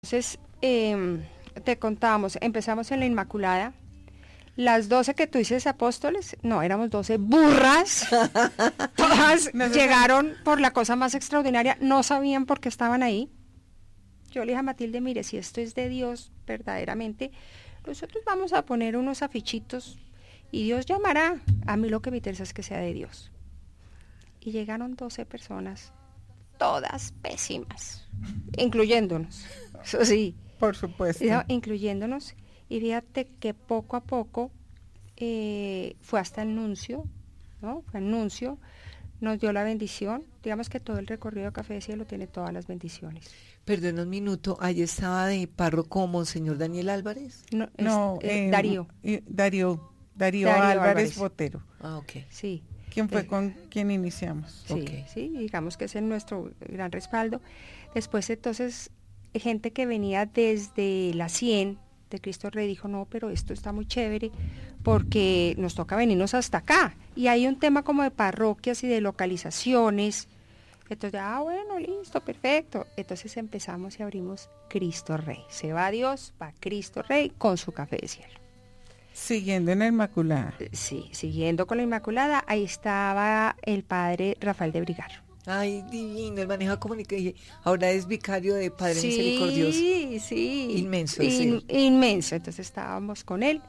Entonces, te contábamos, empezamos en la Inmaculada, las 12 que tú dices apóstoles, no, éramos 12 burras, todas llegaron por la cosa más extraordinaria, no sabían por qué estaban ahí. Yo le dije a Matilde, mire, si esto es de Dios verdaderamente, nosotros vamos a poner unos afichitos y Dios llamará. A mí lo que me interesa es que sea de Dios. Y llegaron 12 personas, todas pésimas, incluyéndonos, eso sí. Por supuesto. Incluyéndonos, y fíjate que poco a poco fue hasta el nuncio, ¿no? Fue el nuncio, nos dio la bendición. Digamos que todo el recorrido de Café de Cielo tiene todas las bendiciones. Perdón un minuto, ¿ahí estaba de párroco Monseñor Daniel Álvarez? No, Darío. Darío Álvarez Botero. Ah, ok. Sí. ¿Quién fue con quien iniciamos? Sí, okay. Sí, digamos que es nuestro gran respaldo. Después, entonces, gente que venía desde la 100 de Cristo Rey dijo, no, pero esto está muy chévere porque nos toca venirnos hasta acá. Y hay un tema como de parroquias y de localizaciones. Entonces, bueno, listo, perfecto. Entonces empezamos y abrimos Cristo Rey. Se va Dios, va Cristo Rey con su Café de Cielo. Siguiendo en la Inmaculada. Sí, siguiendo con la Inmaculada, ahí estaba el padre Rafael de Brigar. Ay, divino, el manejo comunicación. Ahora es vicario de Padre Misericordioso. Sí. Inmenso. Inmenso. Entonces estábamos con él.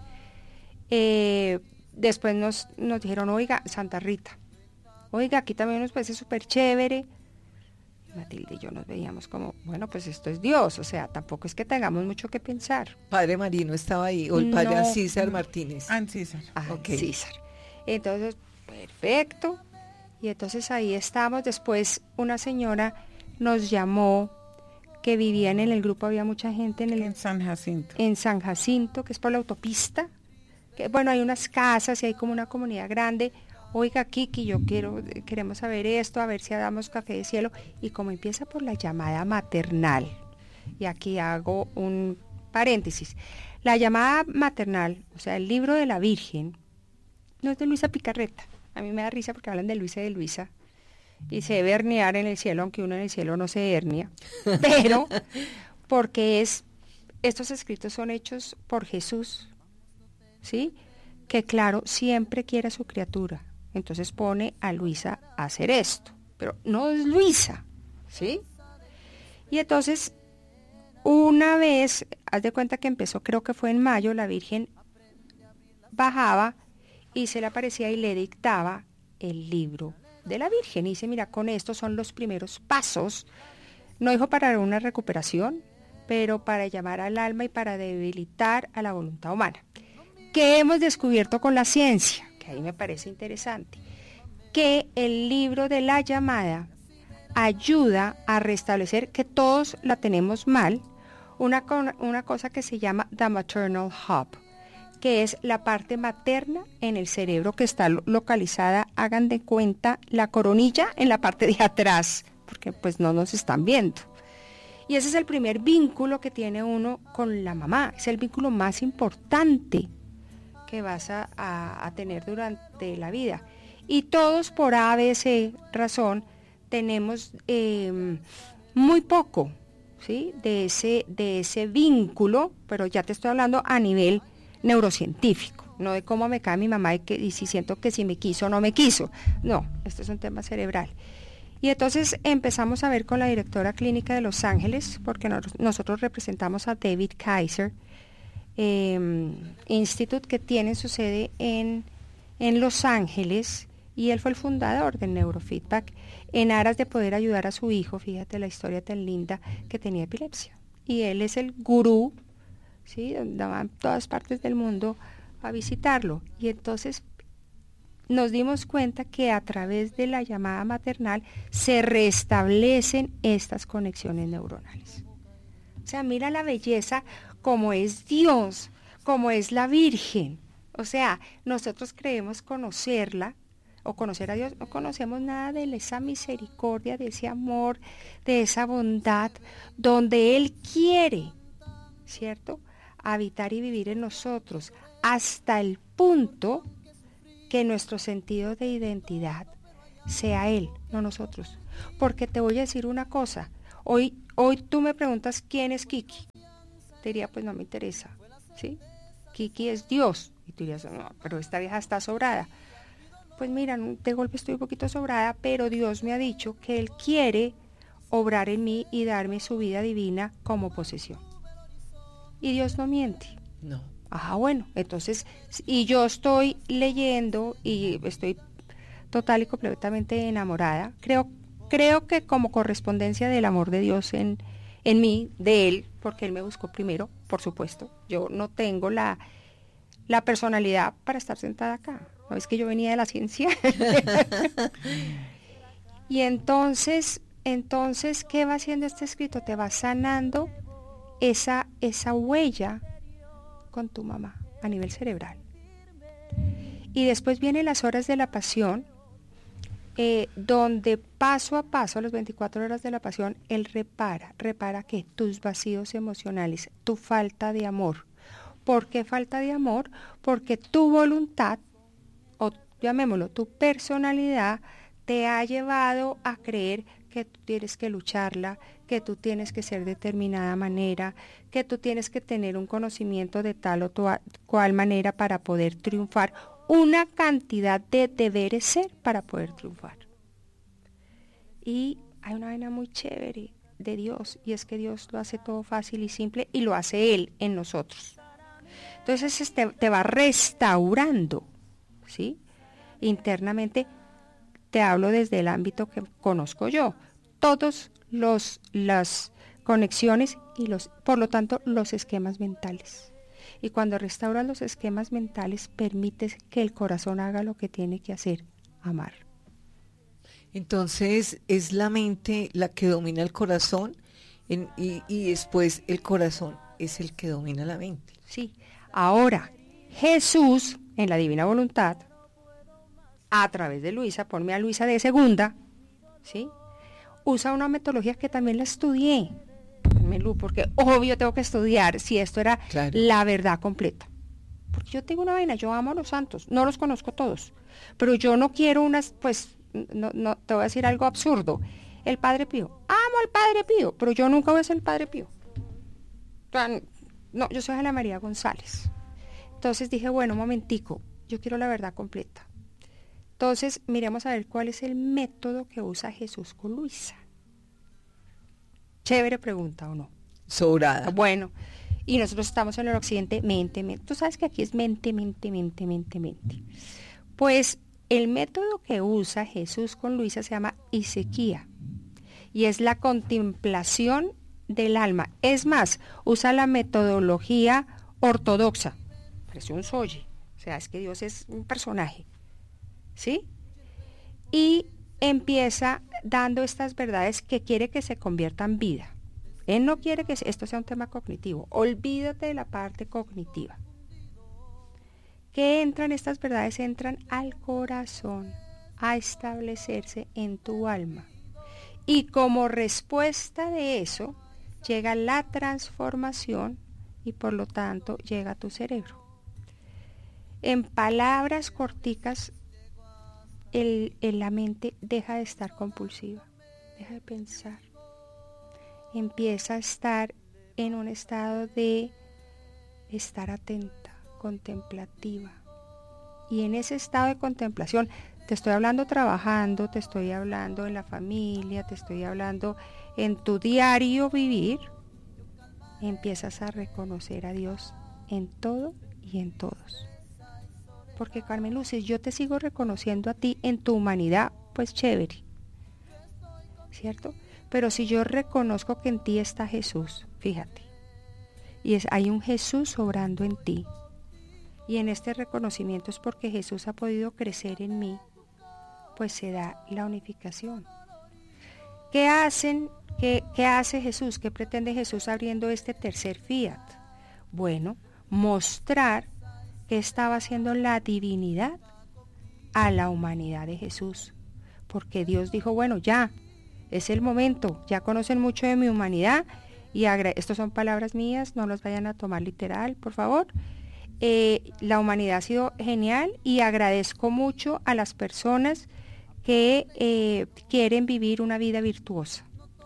Después nos dijeron, oiga, Santa Rita. Oiga, aquí también nos parece súper chévere. Matilde y yo nos veíamos como, bueno, pues esto es Dios, o sea, tampoco es que tengamos mucho que pensar. Padre Marino estaba ahí, o el padre César Martínez. César. Okay. César. Entonces, perfecto. Y entonces ahí estábamos. Después una señora nos llamó, que vivían en el grupo, había mucha gente en San Jacinto. En San Jacinto, que es por la autopista. Que, bueno, hay unas casas y hay como una comunidad grande. Oiga, Kiki, queremos saber esto, a ver si damos Café de Cielo. Y como empieza por la llamada maternal, y aquí hago un paréntesis, la llamada maternal, o sea, el libro de la Virgen, no es de Luisa Picarreta. A mí me da risa porque hablan de Luisa y de Luisa, y se debe herniar en el cielo, aunque uno en el cielo no se hernia, pero porque estos escritos son hechos por Jesús, ¿sí? Que claro, siempre quiere a su criatura. Entonces pone a Luisa a hacer esto, pero no es Luisa, ¿sí? Y entonces, una vez, haz de cuenta que empezó, creo que fue en mayo, la Virgen bajaba y se le aparecía y le dictaba el libro de la Virgen. Y dice, mira, con esto son los primeros pasos, no dijo para una recuperación, pero para llamar al alma y para debilitar a la voluntad humana. ¿Qué hemos descubierto con la ciencia? Que ahí me parece interesante, que el libro de la llamada ayuda a restablecer, que todos la tenemos mal, una cosa que se llama the maternal hub, que es la parte materna en el cerebro que está localizada, hagan de cuenta, la coronilla en la parte de atrás, porque pues no nos están viendo. Y ese es el primer vínculo que tiene uno con la mamá, es el vínculo más importante que vas a tener durante la vida. Y todos por A, B, C razón tenemos muy poco, ¿sí? de ese vínculo, pero ya te estoy hablando a nivel neurocientífico, no de cómo me cae mi mamá y si siento que si me quiso o no me quiso. No, esto es un tema cerebral. Y entonces empezamos a ver con la directora clínica de Los Ángeles, porque nosotros representamos a David Kaiser Institute, que tiene su sede en Los Ángeles, y él fue el fundador del neurofeedback en aras de poder ayudar a su hijo. Fíjate la historia tan linda, que tenía epilepsia, y él es el gurú, ¿sí? Van todas partes del mundo a visitarlo. Y entonces nos dimos cuenta que a través de la llamada maternal se restablecen estas conexiones neuronales. O sea, mira la belleza, como es Dios, como es la Virgen. O sea, nosotros creemos conocerla o conocer a Dios, no conocemos nada de esa misericordia, de ese amor, de esa bondad, donde Él quiere, ¿cierto?, habitar y vivir en nosotros, hasta el punto que nuestro sentido de identidad sea Él, no nosotros. Porque te voy a decir una cosa, Hoy tú me preguntas quién es Kiki. Te diría, pues no me interesa, ¿sí? Kiki es Dios. Y tú dirías, no, pero esta vieja está sobrada. Pues mira, de golpe estoy un poquito sobrada, pero Dios me ha dicho que Él quiere obrar en mí y darme su vida divina como posesión. Y Dios no miente. No. Ah, bueno, entonces, y yo estoy leyendo y estoy total y completamente enamorada. Creo que como correspondencia del amor de Dios en mí, de Él, porque Él me buscó primero, por supuesto. Yo no tengo la personalidad para estar sentada acá. No es que yo venía de la ciencia. Y entonces, ¿qué va haciendo este escrito? Te va sanando esa huella con tu mamá a nivel cerebral. Y después vienen las horas de la pasión, donde paso a paso, a las 24 horas de la pasión, Él repara que tus vacíos emocionales, tu falta de amor. ¿Por qué falta de amor? Porque tu voluntad, o llamémoslo, tu personalidad, te ha llevado a creer que tú tienes que lucharla, que tú tienes que ser de determinada manera, que tú tienes que tener un conocimiento de tal o cual manera para poder triunfar, una cantidad de deberes ser para poder triunfar. Y hay una vaina muy chévere de Dios, y es que Dios lo hace todo fácil y simple, y lo hace Él en nosotros. Entonces te va restaurando, ¿sí? Internamente. Te hablo desde el ámbito que conozco yo. Todas las conexiones y por lo tanto, los esquemas mentales. Y cuando restauras los esquemas mentales, permites que el corazón haga lo que tiene que hacer, amar. Entonces, es la mente la que domina el corazón y después el corazón es el que domina la mente. Sí. Ahora, Jesús, en la divina voluntad, a través de Luisa, ponme a Luisa de segunda, ¿sí? Usa una metodología que también la estudié, porque obvio tengo que estudiar si esto era la verdad completa. Porque yo tengo una vaina, yo amo a los santos, no los conozco todos, pero yo no quiero no te voy a decir algo absurdo. El Padre Pío, amo al Padre Pío, pero yo nunca voy a ser el Padre Pío. No, yo soy Ana María González. Entonces dije, bueno, un momentico, yo quiero la verdad completa. Entonces, miremos a ver cuál es el método que usa Jesús con Luisa. Chévere pregunta, ¿o no? Sobrada. Bueno, y nosotros estamos en el occidente, mente. Tú sabes que aquí es mente. Pues el método que usa Jesús con Luisa se llama isequía, y es la contemplación del alma. Es más, usa la metodología ortodoxa. Parece un soye. O sea, es que Dios es un personaje. ¿Sí? Y empieza dando estas verdades que quiere que se conviertan en vida. Él no quiere que esto sea un tema cognitivo. Olvídate de la parte cognitiva. ¿Qué entran estas verdades? Entran al corazón, a establecerse en tu alma. Y como respuesta de eso, llega la transformación y por lo tanto llega a tu cerebro. En palabras corticas, la mente deja de estar compulsiva, deja de pensar, empieza a estar en un estado de estar atenta, contemplativa. Y en ese estado de contemplación, te estoy hablando trabajando, te estoy hablando en la familia, te estoy hablando en tu diario vivir, empiezas a reconocer a Dios en todo y en todos. Porque Carmen Luz, si yo te sigo reconociendo a ti en tu humanidad, pues chévere, ¿cierto? Pero si yo reconozco que en ti está Jesús, fíjate, y hay un Jesús obrando en ti, y en este reconocimiento es porque Jesús ha podido crecer en mí, pues se da la unificación. ¿Qué hace Jesús? ¿Qué pretende Jesús abriendo este tercer fiat? Bueno, mostrar que estaba haciendo la divinidad a la humanidad de Jesús, porque Dios dijo, bueno, ya, es el momento, ya conocen mucho de mi humanidad, y estas son palabras mías, no las vayan a tomar literal, por favor. La humanidad ha sido genial y agradezco mucho a las personas que quieren vivir una vida virtuosa.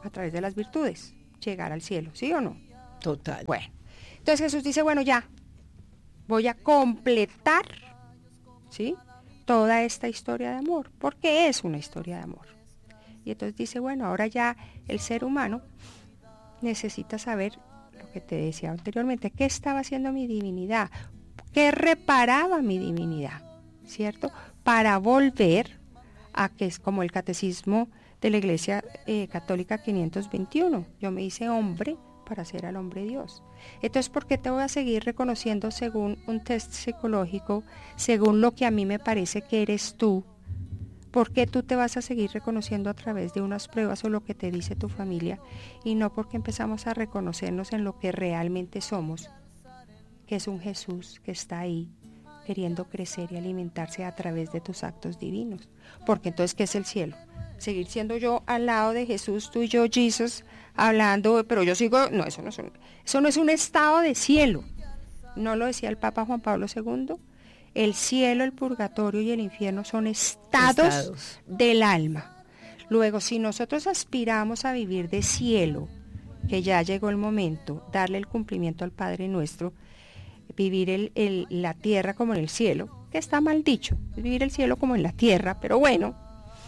a través de las virtudes, llegar al cielo, ¿sí o no? Total. Bueno, entonces Jesús dice, bueno, ya, voy a completar, ¿sí?, toda esta historia de amor, porque es una historia de amor. Y entonces dice, bueno, ahora ya el ser humano necesita saber lo que te decía anteriormente, qué estaba haciendo mi divinidad, qué reparaba mi divinidad, ¿cierto? Para volver a que es como el catecismo de la Iglesia Católica 521, yo me hice hombre para ser al hombre Dios. Entonces, ¿por qué te voy a seguir reconociendo según un test psicológico, según lo que a mí me parece que eres tú? ¿Por qué tú te vas a seguir reconociendo a través de unas pruebas o lo que te dice tu familia y no porque empezamos a reconocernos en lo que realmente somos, que es un Jesús que está ahí queriendo crecer y alimentarse a través de tus actos divinos? Porque entonces, ¿qué es el cielo? Seguir siendo yo al lado de Jesús, tú y yo, Jesús, hablando, pero yo sigo, no, eso no es un estado de cielo. ¿No lo decía el Papa Juan Pablo II? El cielo, el purgatorio y el infierno son estados del alma. Luego, si nosotros aspiramos a vivir de cielo, que ya llegó el momento, darle el cumplimiento al Padre Nuestro, vivir la tierra como en el cielo, que está mal dicho, vivir el cielo como en la tierra, pero bueno,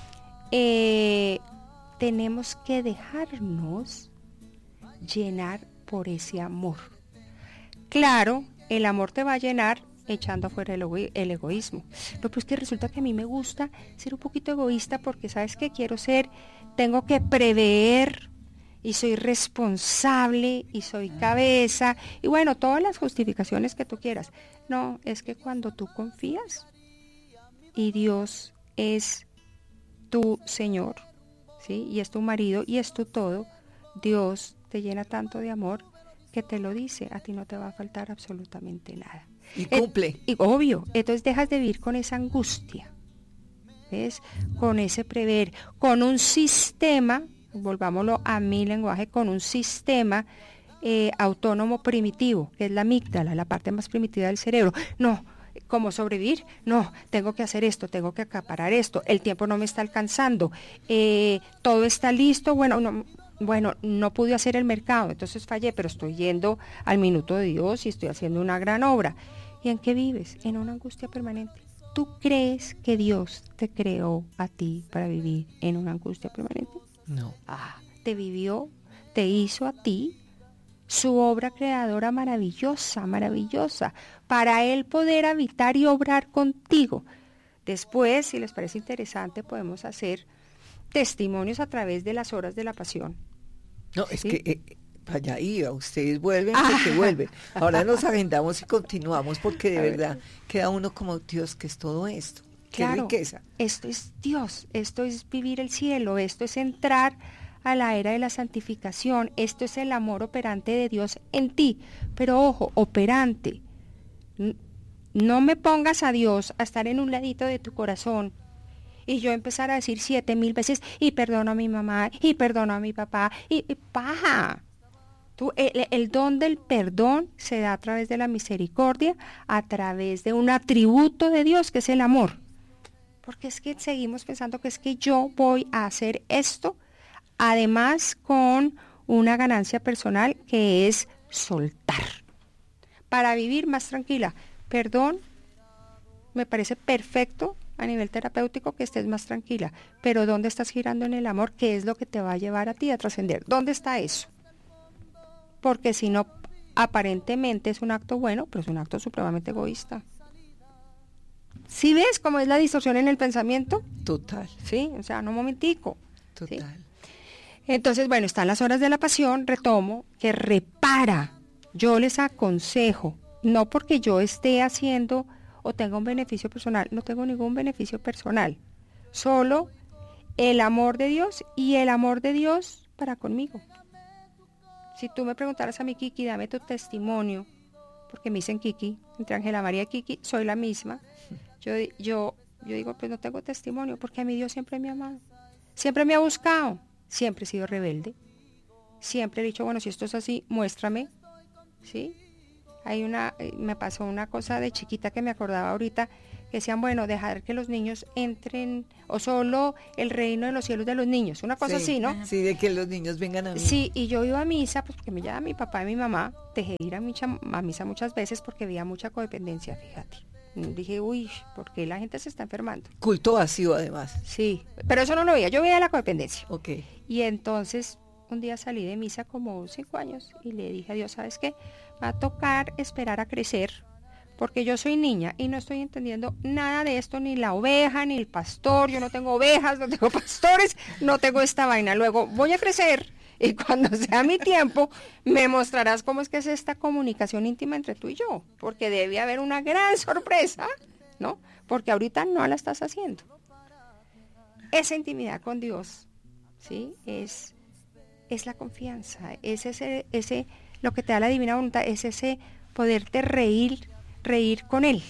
tenemos que dejarnos llenar por ese amor. Claro, el amor te va a llenar echando afuera el egoísmo. No, pero es que resulta que a mí me gusta ser un poquito egoísta porque sabes que tengo que prever y soy responsable y soy cabeza y bueno, todas las justificaciones que tú quieras. No, es que cuando tú confías y Dios es tu Señor, ¿sí?, y es tu marido y es tu todo, Dios te llena tanto de amor que te lo dice, a ti no te va a faltar absolutamente nada. Y cumple. Y obvio, entonces dejas de vivir con esa angustia, ¿ves? Con ese prever, con un sistema, volvámoslo a mi lenguaje, con un sistema autónomo primitivo, que es la amígdala, la parte más primitiva del cerebro. No, ¿cómo sobrevivir? No, tengo que hacer esto, tengo que acaparar esto, el tiempo no me está alcanzando, todo está listo, bueno, no pude hacer el mercado, entonces fallé, pero estoy yendo al minuto de Dios y estoy haciendo una gran obra. ¿Y en qué vives? En una angustia permanente. ¿Tú crees que Dios te creó a ti para vivir en una angustia permanente? No. Te hizo a ti su obra creadora maravillosa, maravillosa, para Él poder habitar y obrar contigo. Después, si les parece interesante, podemos hacer testimonios a través de las horas de la pasión. No, ¿sí? Es que allá iba, ustedes vuelven porque vuelven. Ahora nos agendamos y continuamos porque de verdad queda uno como, Dios, ¿qué es todo esto? ¡Qué riqueza! Esto es Dios, esto es vivir el cielo, esto es entrar a la era de la santificación, esto es el amor operante de Dios en ti. Pero ojo, operante. No me pongas a Dios a estar en un ladito de tu corazón y yo empezar a decir 7,000 veces, y perdono a mi mamá, y perdono a mi papá, y paja. El don del perdón se da a través de la misericordia, a través de un atributo de Dios que es el amor. Porque es que seguimos pensando que es que yo voy a hacer esto, además con una ganancia personal que es soltar. Para vivir más tranquila. Perdón, me parece perfecto a nivel terapéutico que estés más tranquila. Pero ¿dónde estás girando en el amor? ¿Qué es lo que te va a llevar a ti a trascender? ¿Dónde está eso? Porque si no, aparentemente es un acto bueno, pero es un acto supremamente egoísta. ¿Sí ves cómo es la distorsión en el pensamiento? Total. Sí, o sea, no, un momentico. Total. ¿Sí? Entonces, bueno, están las horas de la pasión, retomo, que repara. Yo les aconsejo, no porque yo esté haciendo o tenga un beneficio personal, no tengo ningún beneficio personal, solo el amor de Dios y el amor de Dios para conmigo. Si tú me preguntaras a mí, Kiki, dame tu testimonio, porque me dicen Kiki, entre Ángela María y Kiki, soy la misma. Yo digo, pues no tengo testimonio, porque a mí Dios siempre me ha amado, siempre me ha buscado, siempre he sido rebelde, siempre he dicho, bueno, si esto es así, muéstrame, ¿sí? Me pasó una cosa de chiquita que me acordaba ahorita, que decían, bueno, dejar que los niños entren, o solo el reino de los cielos de los niños, una cosa así, ¿no? Sí, de que los niños vengan a mí. Sí, y yo iba a misa, pues porque me llevaba mi papá y mi mamá, dejé de ir a misa muchas veces porque había mucha codependencia, fíjate. Dije, uy, ¿por qué la gente se está enfermando? Culto vacío, además. Sí, pero eso no lo veía, yo veía la codependencia. Ok. Y entonces, un día salí de misa como 5 años y le dije a Dios, ¿sabes qué? Va a tocar esperar a crecer, porque yo soy niña y no estoy entendiendo nada de esto, ni la oveja, ni el pastor, yo no tengo ovejas, no tengo pastores, no tengo esta vaina. Luego voy a crecer y cuando sea mi tiempo me mostrarás cómo es que es esta comunicación íntima entre tú y yo, porque debe haber una gran sorpresa, ¿no? Porque ahorita no la estás haciendo. Esa intimidad con Dios, ¿sí? Es la confianza, es ese lo que te da la divina voluntad, es ese poderte reír con Él,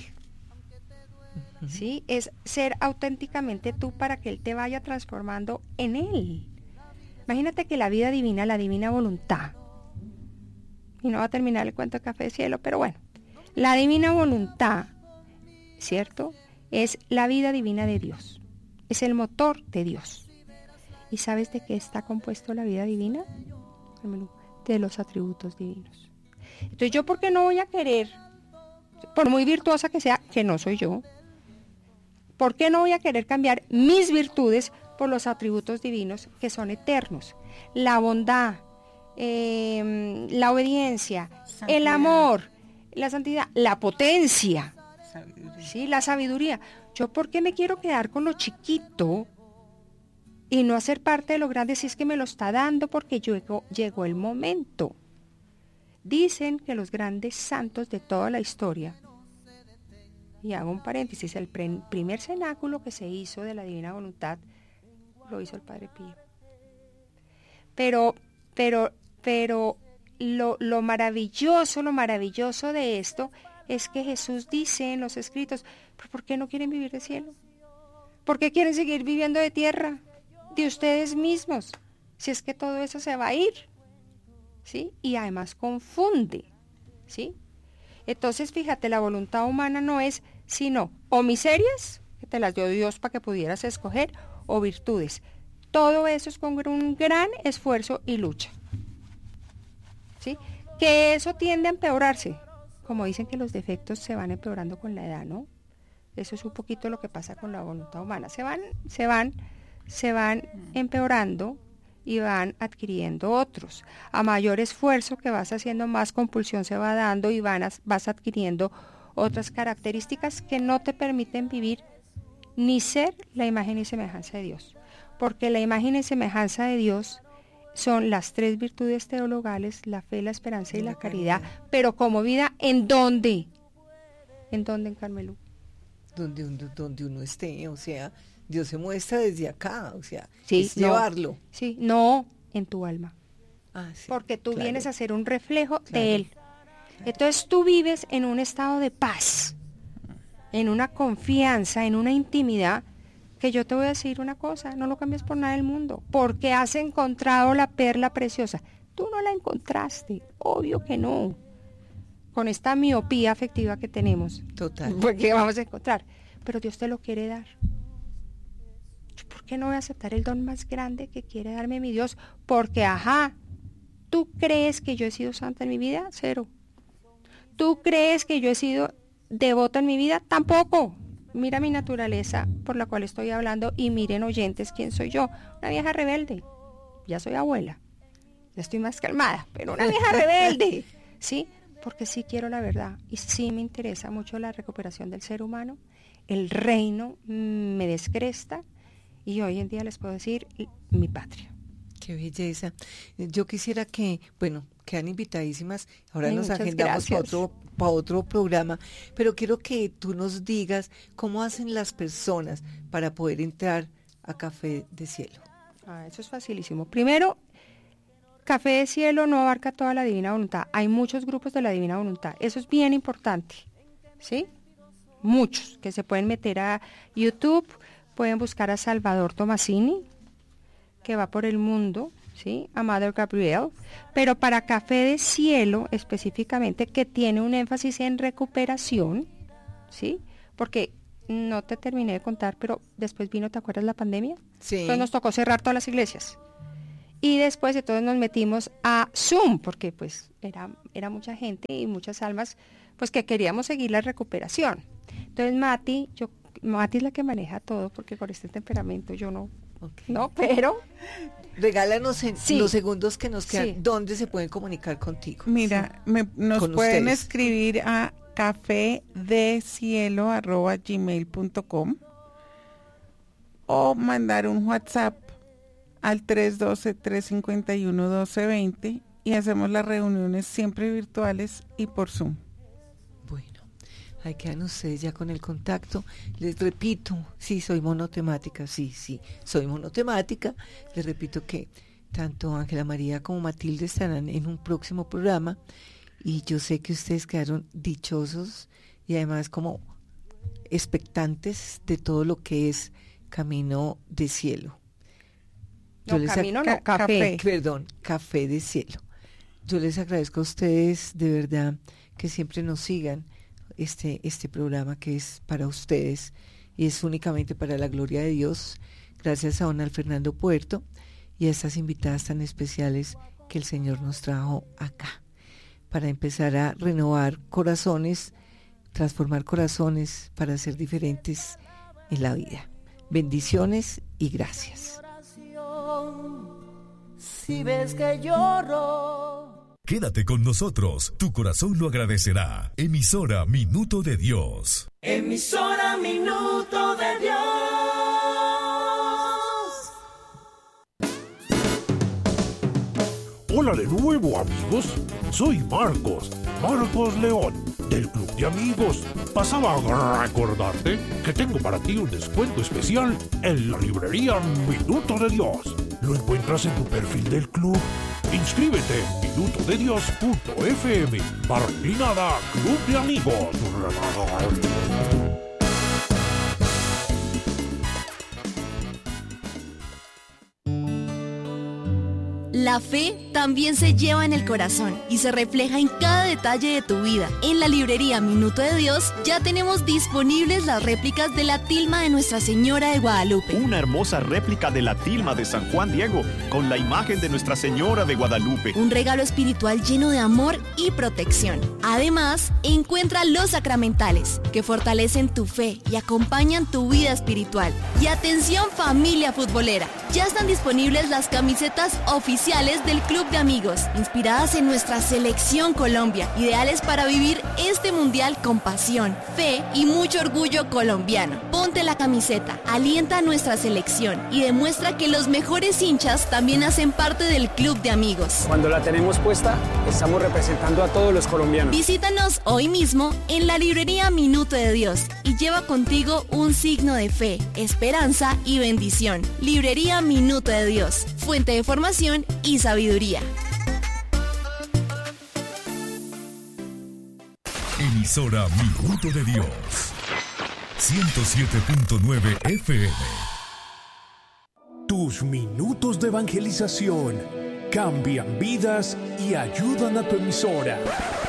¿sí? Es ser auténticamente tú para que Él te vaya transformando en Él. Imagínate que la vida divina, la divina voluntad, y no va a terminar el cuento de Café de Cielo, pero bueno, la divina voluntad, ¿cierto? Es la vida divina de Dios, es el motor de Dios. ¿Y sabes de qué está compuesto la vida divina? De los atributos divinos. Entonces, ¿yo por qué no voy a querer, por muy virtuosa que sea, que no soy yo, por qué no voy a querer cambiar mis virtudes por los atributos divinos que son eternos? La bondad, la obediencia, santidad, el amor, la santidad, la potencia, ¿sí? La sabiduría. ¿Yo por qué me quiero quedar con lo chiquito y no hacer parte de lo grande si es que me lo está dando porque llegó el momento? Dicen que los grandes santos de toda la historia, y hago un paréntesis, el primer cenáculo que se hizo de la divina voluntad lo hizo el Padre Pío. Pero lo maravilloso de esto es que Jesús dice en los escritos, ¿pero por qué no quieren vivir de cielo? ¿Por qué quieren seguir viviendo de tierra? De ustedes mismos, si es que todo eso se va a ir, ¿sí? Y además confunde, ¿sí? Entonces, fíjate, la voluntad humana no es sino o miserias, que te las dio Dios para que pudieras escoger, o virtudes. Todo eso es con un gran esfuerzo y lucha, ¿sí? Que eso tiende a empeorarse, como dicen que los defectos se van empeorando con la edad, ¿no? Eso es un poquito lo que pasa con la voluntad humana, se van empeorando y van adquiriendo otros. A mayor esfuerzo que vas haciendo, más compulsión se va dando y vas adquiriendo otras características que no te permiten vivir ni ser la imagen y semejanza de Dios. Porque la imagen y semejanza de Dios son las 3 virtudes teologales, la fe, la esperanza y la caridad. Pero como vida, ¿en dónde? ¿En dónde, en Carmelo? Donde uno esté, o sea, Dios se muestra desde acá, o sea, sí, es llevarlo. Sí, no en tu alma. Sí, porque tú vienes a ser un reflejo de Él. Entonces tú vives en un estado de paz, en una confianza, en una intimidad, que yo te voy a decir una cosa, no lo cambies por nada del mundo, porque has encontrado la perla preciosa. Tú no la encontraste, obvio que no. Con esta miopía afectiva que tenemos. Total. Porque vamos a encontrar. Pero Dios te lo quiere dar. ¿Por qué no voy a aceptar el don más grande que quiere darme mi Dios? Porque, ¿tú crees que yo he sido santa en mi vida? 0. ¿Tú crees que yo he sido devota en mi vida? Tampoco. Mira mi naturaleza por la cual estoy hablando y miren, oyentes, quién soy yo. Una vieja rebelde. Ya soy abuela. Ya estoy más calmada, pero una vieja rebelde. ¿Sí? Porque sí quiero la verdad y sí me interesa mucho la recuperación del ser humano. El reino me descresta. Y hoy en día les puedo decir, mi patria. Qué belleza. Yo quisiera que, quedan invitadísimas. Ahora nos agendamos para otro programa. Pero quiero que tú nos digas cómo hacen las personas para poder entrar a Café de Cielo. Eso es facilísimo. Primero, Café de Cielo no abarca toda la Divina Voluntad. Hay muchos grupos de la Divina Voluntad. Eso es bien importante. ¿Sí? Muchos que se pueden meter a YouTube. Pueden buscar a Salvador Tomasini, que va por el mundo, ¿sí? A Mother Gabriel, pero para Café de Cielo específicamente, que tiene un énfasis en recuperación, ¿sí? Porque no te terminé de contar, pero después vino, ¿te acuerdas la pandemia? Sí. Entonces nos tocó cerrar todas las iglesias. Y después entonces nos metimos a Zoom, porque pues era mucha gente y muchas almas, pues que queríamos seguir la recuperación. Entonces Mati es la que maneja todo, porque por este temperamento yo no, no, pero... Regálanos los segundos que nos quedan, ¿dónde se pueden comunicar contigo? Mira, nos pueden escribir a cafedecielo@gmail.com o mandar un WhatsApp al 312-351-1220 y hacemos las reuniones siempre virtuales y por Zoom. Bueno, ahí quedan ustedes ya con el contacto. Les repito, soy monotemática, soy monotemática. Les repito que tanto Ángela María como Matilde estarán en un próximo programa y yo sé que ustedes quedaron dichosos y además como expectantes de todo lo que es Camino de Cielo. Café de Cielo. Yo les agradezco a ustedes de verdad que siempre nos sigan este programa que es para ustedes y es únicamente para la gloria de Dios. Gracias a don Fernando Puerto y a estas invitadas tan especiales que el Señor nos trajo acá para empezar a renovar corazones, transformar corazones para ser diferentes en la vida. Bendiciones y gracias. Si ves que lloro. Quédate con nosotros, tu corazón lo agradecerá. Emisora Minuto de Dios. Emisora Minuto de Dios. Hola de nuevo, amigos. Soy Marcos León, del Club de Amigos. Pasaba a recordarte que tengo para ti un descuento especial en la librería Minuto de Dios. Lo encuentras en tu perfil del club. Inscríbete en minutodedios.fm. /Club de Amigos. La fe también se lleva en el corazón y se refleja en cada detalle de tu vida. En la librería Minuto de Dios ya tenemos disponibles las réplicas de la tilma de Nuestra Señora de Guadalupe. Una hermosa réplica de la tilma de San Juan Diego con la imagen de Nuestra Señora de Guadalupe. Un regalo espiritual lleno de amor y protección. Además, encuentra los sacramentales que fortalecen tu fe y acompañan tu vida espiritual. Y atención, familia futbolera, ya están disponibles las camisetas oficiales del Club de Amigos, inspiradas en nuestra selección Colombia, ideales para vivir este mundial con pasión, fe y mucho orgullo colombiano. Ponte la camiseta, alienta a nuestra selección y demuestra que los mejores hinchas también hacen parte del Club de Amigos. Cuando la tenemos puesta, estamos representando a todos los colombianos. Visítanos hoy mismo en la librería Minuto de Dios y lleva contigo un signo de fe, esperanza y bendición. Librería Minuto de Dios, fuente de formación y sabiduría. Emisora Minuto de Dios 107.9 FM. Tus minutos de evangelización cambian vidas y ayudan a tu emisora.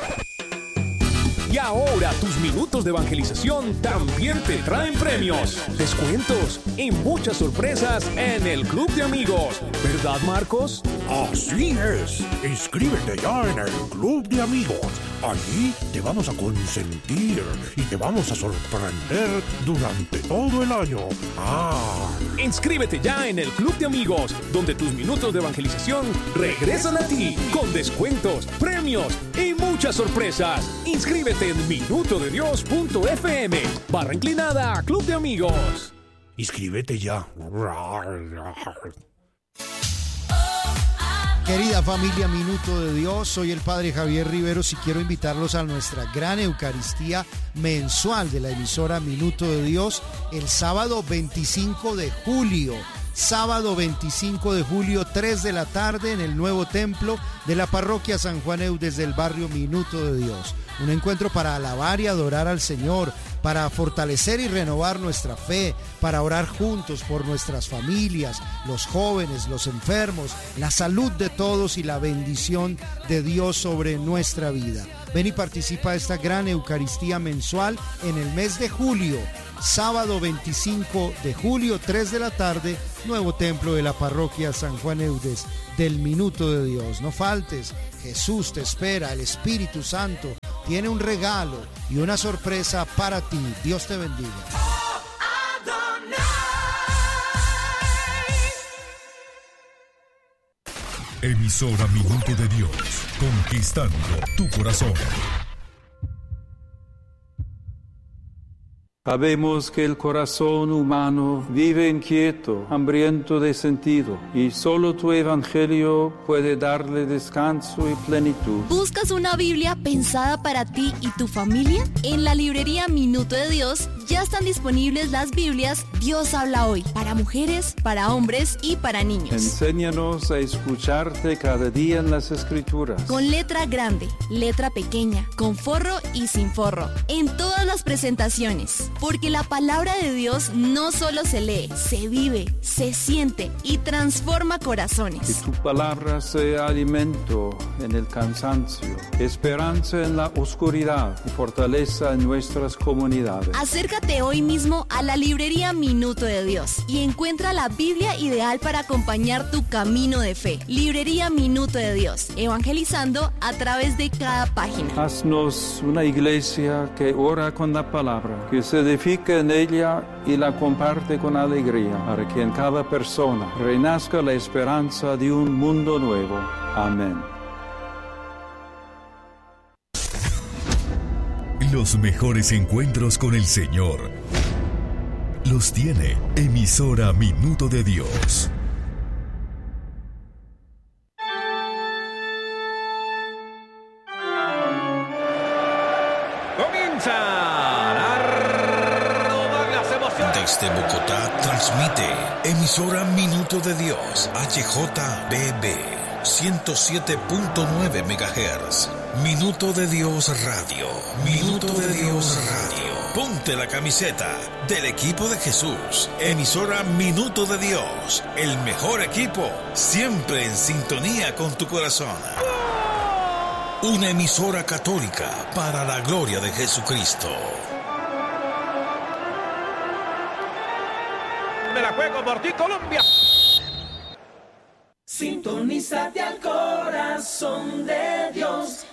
Y ahora tus minutos de evangelización también te traen premios, descuentos y muchas sorpresas en el Club de Amigos. ¿Verdad, Marcos? Así es. Inscríbete ya en el Club de Amigos. Allí te vamos a consentir y te vamos a sorprender durante todo el año. Inscríbete ya en el Club de Amigos, donde tus minutos de evangelización regresan a ti con descuentos, premios y muchas sorpresas. Inscríbete en minutodedios.fm /Club de Amigos. Inscríbete ya. Querida familia Minuto de Dios, soy el Padre Javier Riveros y quiero invitarlos a nuestra gran Eucaristía mensual de la emisora Minuto de Dios el sábado 25 de julio. Sábado 25 de julio, 3 de la tarde en el nuevo templo de la parroquia San Juan Eudes desde el barrio Minuto de Dios. Un encuentro para alabar y adorar al Señor, para fortalecer y renovar nuestra fe, para orar juntos por nuestras familias, los jóvenes, los enfermos, la salud de todos y la bendición de Dios sobre nuestra vida. Ven y participa de esta gran Eucaristía mensual en el mes de julio sábado 25 de julio, 3 de la tarde, nuevo templo de la parroquia San Juan Eudes del Minuto de Dios. No faltes, Jesús te espera, el Espíritu Santo tiene un regalo y una sorpresa para ti. Dios te bendiga. Emisora Minuto de Dios, conquistando tu corazón. Sabemos que el corazón humano vive inquieto, hambriento de sentido, y solo tu evangelio puede darle descanso y plenitud. ¿Buscas una Biblia pensada para ti y tu familia? En la librería Minuto de Dios ya están disponibles las Biblias Dios habla hoy, para mujeres, para hombres y para niños. Enséñanos a escucharte cada día en las Escrituras. Con letra grande, letra pequeña, con forro y sin forro, en todas las presentaciones. Porque la palabra de Dios no solo se lee, se vive, se siente y transforma corazones. Que tu palabra sea alimento en el cansancio, esperanza en la oscuridad y fortaleza en nuestras comunidades. Acércate hoy mismo a la librería Minuto de Dios y encuentra la Biblia ideal para acompañar tu camino de fe. Librería Minuto de Dios, evangelizando a través de cada página. Haznos una iglesia que ora con la palabra, que se edifica en ella y la comparte con alegría, para que en cada persona renazca la esperanza de un mundo nuevo. Amén. Los mejores encuentros con el Señor los tiene Emisora Minuto de Dios. Desde Bogotá transmite Emisora Minuto de Dios, HJBB 107.9 MHz. Minuto de Dios Radio. Minuto de Dios Radio. Ponte la camiseta del equipo de Jesús. Emisora Minuto de Dios. El mejor equipo, siempre en sintonía con tu corazón. Una emisora católica para la gloria de Jesucristo. Me la juego por ti, Colombia. Sintonízate al corazón de Dios.